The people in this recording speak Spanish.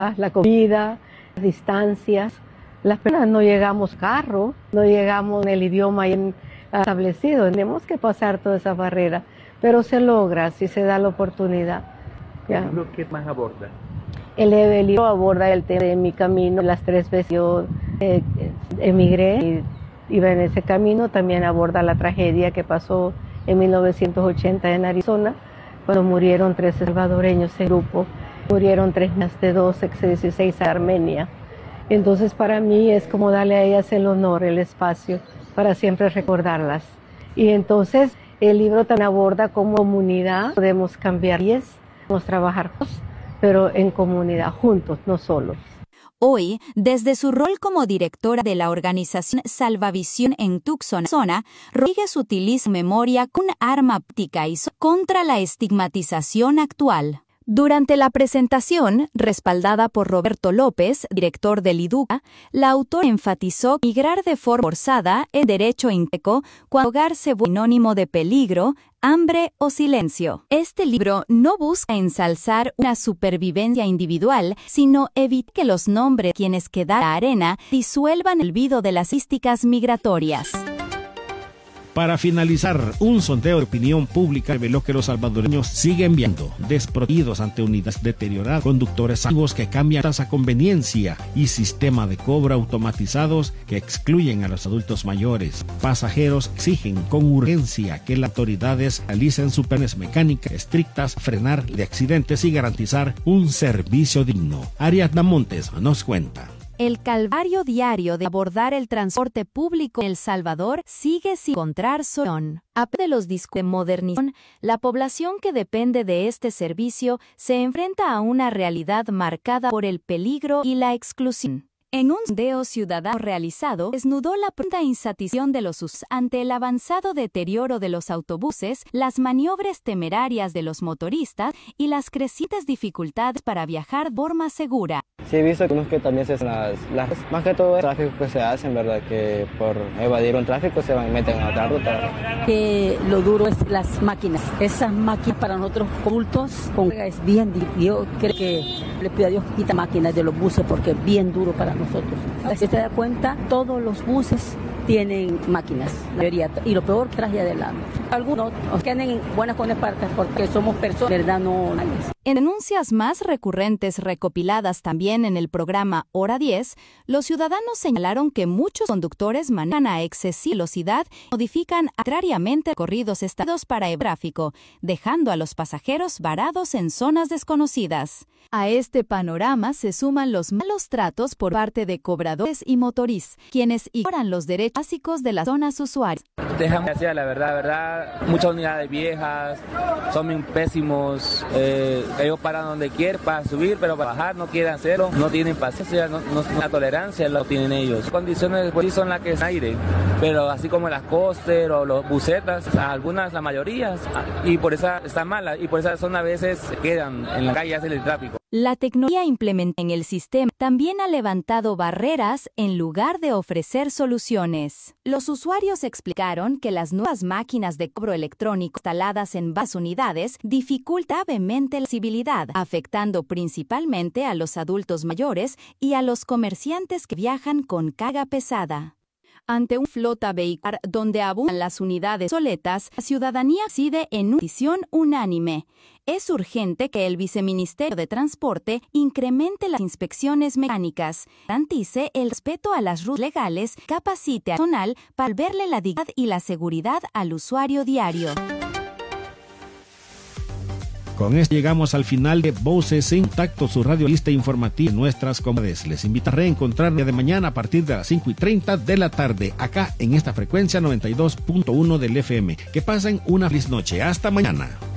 la comida, las distancias. Las personas no llegamos carro, no llegamos en el idioma establecido, tenemos que pasar toda esa barrera, pero se logra si se da la oportunidad. ¿El libro qué más aborda? El libro aborda el tema de mi camino, las 3 veces yo emigré y iba en ese camino, también aborda la tragedia que pasó en 1980 en Arizona, cuando murieron 3 salvadoreños en grupo, murieron 3 más de 2 ex-16 a Armenia. Entonces para mí es como darle a ellas el honor, el espacio, para siempre recordarlas. Y entonces el libro también aborda como comunidad, podemos cambiar leyes, podemos trabajar juntos, pero en comunidad, juntos, no solos. Hoy, desde su rol como directora de la organización Salvavisión en Tucson, Arizona, Rodríguez utiliza su memoria como un arma práctica y contra la estigmatización actual. Durante la presentación, respaldada por Roberto López, director del IDUCA, la autora enfatizó que migrar de forma forzada es derecho intrínseco cuando el hogar se vuelve sinónimo de peligro, hambre o silencio. Este libro no busca ensalzar una supervivencia individual, sino evitar que los nombres de quienes quedan en la arena disuelvan el olvido de las estadísticas migratorias. Para finalizar, un sondeo de opinión pública reveló que los salvadoreños siguen viendo desprotegidos ante unidades deterioradas, conductores activos que cambian a conveniencia y sistema de cobro automatizados que excluyen a los adultos mayores. Pasajeros exigen con urgencia que las autoridades realicen supervisiones mecánicas estrictas, frenar de accidentes y garantizar un servicio digno. Ariadna Montes nos cuenta. El calvario diario de abordar el transporte público en El Salvador sigue sin encontrar solución. A pesar de los discursos de modernización, la población que depende de este servicio se enfrenta a una realidad marcada por el peligro y la exclusión. En un sondeo ciudadano realizado, desnudó la profunda insatisfacción de los usuarios ante el avanzado deterioro de los autobuses, las maniobras temerarias de los motoristas y las crecientes dificultades para viajar de forma segura. Sí, he visto que también se hacen las más que todo el tráfico que se hacen, ¿verdad? Que por evadir un tráfico se van y meten a otra ruta. Que lo duro es las máquinas. Esas máquinas para nosotros adultos es bien difícil. Yo creo que le pido a Dios que quita máquinas de los buses porque es bien duro para nosotros. Si te das cuenta, todos los buses tienen máquinas, la mayoría, y lo peor, traje adelante. Algunos tienen buenas partes porque somos personas, ¿verdad? No. En denuncias más recurrentes recopiladas también en el programa Hora 10, los ciudadanos señalaron que muchos conductores manejan a excesiva velocidad y modifican arbitrariamente recorridos estados para el tráfico, dejando a los pasajeros varados en zonas desconocidas. A este panorama se suman los malos tratos por parte de cobradores y motoristas, quienes ignoran los derechos básicos de las zonas usuarias. Déjame decir la verdad, muchas unidades viejas, son muy pésimos, ellos paran donde quieren para subir, pero para bajar no quieren hacerlo, no tienen paciencia, no la tolerancia lo tienen ellos. Las condiciones pues, sí son las que es aire, pero así como las coaster o los busetas, algunas, la mayoría, y por esa están malas, y por esa zona a veces quedan en la calle hacen el tráfico. La tecnología implementada en el sistema también ha levantado barreras en lugar de ofrecer soluciones. Los usuarios explicaron que las nuevas máquinas de cobro electrónico instaladas en varias unidades dificultan gravemente la accesibilidad, afectando principalmente a los adultos mayores y a los comerciantes que viajan con carga pesada. Ante una flota vehicular donde abundan las unidades soletas, la ciudadanía decide en una decisión unánime. Es urgente que el Viceministerio de Transporte incremente las inspecciones mecánicas, garantice el respeto a las rutas legales, capacite al personal para verle la dignidad y la seguridad al usuario diario. Con esto llegamos al final de Voces en Contacto, su radio lista informativa de nuestras comunidades. Les invito a reencontrar el día de mañana a partir de las 5:30 de la tarde, acá en esta frecuencia 92.1 del FM. Que pasen una feliz noche. Hasta mañana.